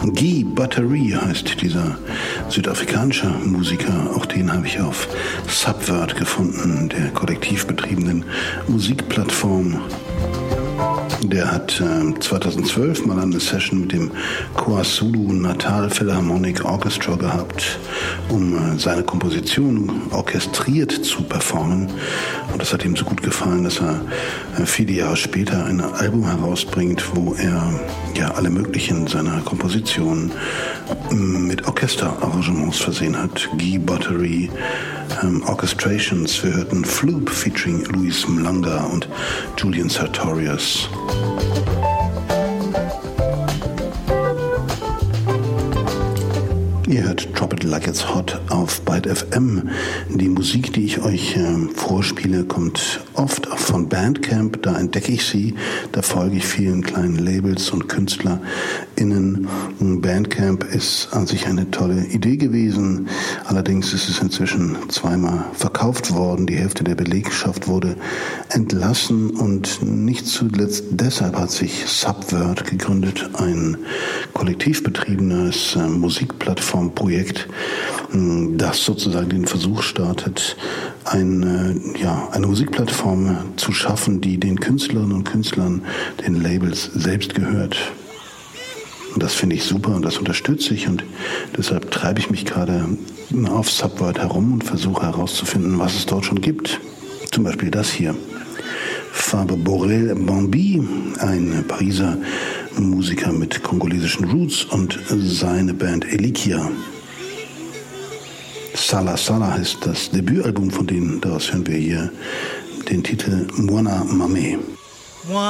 Guy Battery heißt dieser südafrikanische Musiker. Auch den habe ich auf Subvert gefunden, der kollektiv betriebenen Musikplattform. Der hat 2012 mal eine Session mit dem KwaZulu Natal Philharmonic Orchestra gehabt, um seine Komposition orchestriert zu performen. Und das hat ihm so gut gefallen, dass er viele Jahre später ein Album herausbringt, wo er alle möglichen seiner Kompositionen mit Orchesterarrangements versehen hat. Guy Battery, Orchestrations. Wir hörten Floop featuring Luis Mlanga und Julian Sartorius. Ihr hört Drop It Like It's Hot auf Byte FM. Die Musik, die ich euch vorspiele, kommt oft von Bandcamp. Da entdecke ich sie, da folge ich vielen kleinen Labels und KünstlerInnen. Bandcamp ist an sich eine tolle Idee gewesen. Allerdings ist es inzwischen zweimal verkauft worden. Die Hälfte der Belegschaft wurde entlassen und nicht zuletzt deshalb hat sich Subvert gegründet, ein kollektiv betriebenes Musikplattformprojekt, das sozusagen den Versuch startet, eine Musikplattform zu schaffen, die den Künstlerinnen und Künstlern, den Labels selbst gehört. Und das finde ich super und das unterstütze ich und deshalb treibe ich mich gerade auf Subvert herum und versuche herauszufinden, was es dort schon gibt. Zum Beispiel das hier. Faber Borel Bambi, ein Pariser Musiker mit kongolesischen Roots und seine Band Elikia. Sala Sala heißt das Debütalbum von denen, daraus hören wir hier den Titel Mwana Mame.